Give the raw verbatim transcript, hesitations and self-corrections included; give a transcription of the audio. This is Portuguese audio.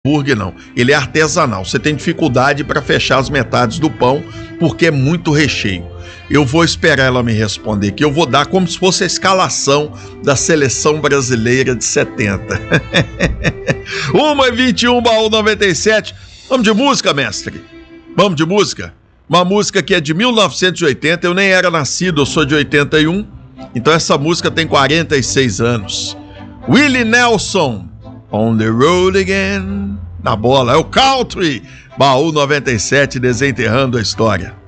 hambúrguer não, ele é artesanal. Você tem dificuldade para fechar as metades do pão porque é muito recheio. Eu vou esperar ela me responder, que eu vou dar como se fosse a escalação da seleção brasileira de setenta. uma e vinte e um, Baú noventa e sete. Vamos de música, mestre? Vamos de música? Uma música que é de mil novecentos e oitenta, eu nem era nascido, eu sou de oitenta e um, então essa música tem quarenta e seis anos. Willie Nelson, On the Road Again. Na bola, é o Country. Baú noventa e sete, desenterrando a história.